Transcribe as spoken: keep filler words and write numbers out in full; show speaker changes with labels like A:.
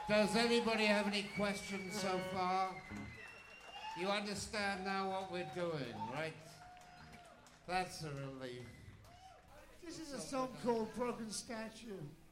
A: Does anybody have any questions so far? You understand now what we're doing, right? That's a relief.
B: This is a song called Broken Statue.